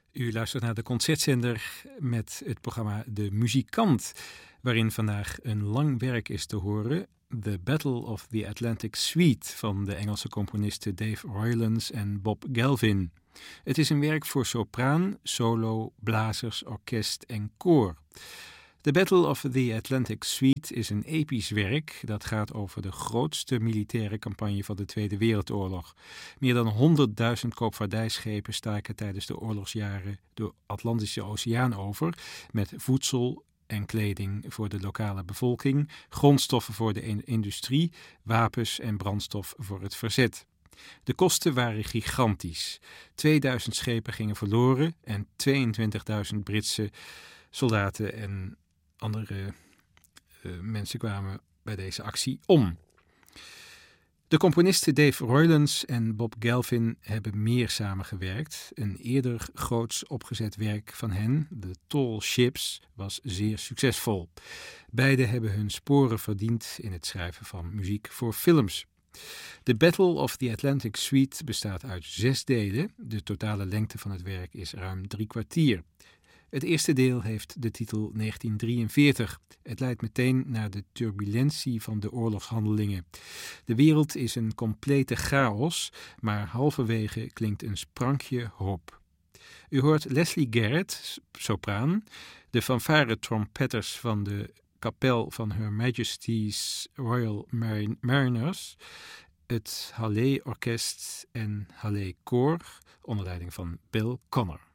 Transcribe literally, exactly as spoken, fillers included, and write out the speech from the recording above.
U luistert naar de Concertzender met het programma De Muzikant, waarin vandaag een lang werk is te horen. The Battle of the Atlantic Suite van de Engelse componisten Dave Roylance en Bob Gelvin. Het is een werk voor sopraan, solo, blazers, orkest en koor. The Battle of the Atlantic Suite is een episch werk dat gaat over de grootste militaire campagne van de Tweede Wereldoorlog. Meer dan honderdduizend koopvaardijschepen staken tijdens de oorlogsjaren de Atlantische Oceaan over met voedsel en kleding voor de lokale bevolking, grondstoffen voor de industrie, wapens en brandstof voor het verzet. De kosten waren gigantisch. tweeduizend schepen gingen verloren en tweeëntwintigduizend Britse soldaten en andere uh, mensen kwamen bij deze actie om. De componisten Dave Roylance en Bob Gelvin hebben meer samengewerkt. Een eerder groots opgezet werk van hen, The Tall Ships, was zeer succesvol. Beiden hebben hun sporen verdiend in het schrijven van muziek voor films. The Battle of the Atlantic Suite bestaat uit zes delen. De totale lengte van het werk is ruim drie kwartier. Het eerste deel heeft de titel negentien drieënveertig. Het leidt meteen naar de turbulentie van de oorlogshandelingen. De wereld is een complete chaos, maar halverwege klinkt een sprankje hoop. U hoort Leslie Garrett, sopraan, de fanfare trompetters van de kapel van Her Majesty's Royal Marin- Mariners, het Hallé Orkest en Hallé Koor onder leiding van Bill Connor.